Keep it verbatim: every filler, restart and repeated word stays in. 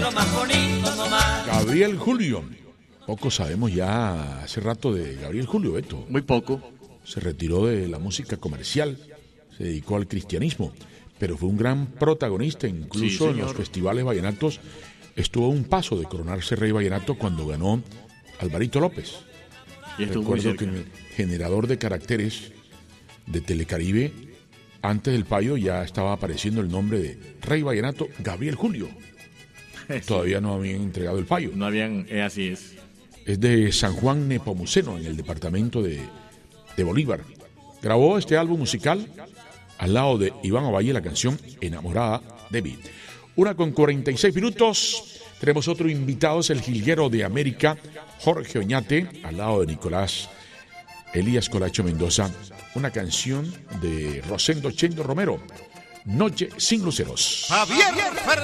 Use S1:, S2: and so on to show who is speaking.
S1: lo más bonito nomás.
S2: Gabriel Julio. Poco sabemos ya hace rato de Gabriel Julio, Beto.
S3: Muy poco.
S2: Se retiró de la música comercial, se dedicó al cristianismo, pero fue un gran protagonista, incluso
S3: Sí,
S2: en los festivales vallenatos. Estuvo a un paso de coronarse rey vallenato cuando ganó Alvarito López.
S3: Y estuvo muy
S2: Recuerdo
S3: cerca.
S2: que en el generador de caracteres de Telecaribe, antes del payo ya estaba apareciendo el nombre de Rey Vallenato Gabriel Julio. Todavía no habían entregado el payo.
S3: No habían, eh, así es.
S2: Es de San Juan Nepomuceno, en el departamento de, de Bolívar. Grabó este álbum musical al lado de Iván Ovalle la canción Enamorada de mí. Una con cuarenta y seis minutos. Tenemos otro invitado, es el jilguero de América, Jorge Oñate, al lado de Nicolás Elías Colacho Mendoza. Una canción de Rosendo Chendo Romero, Noche sin luceros.
S1: Javier Fernández.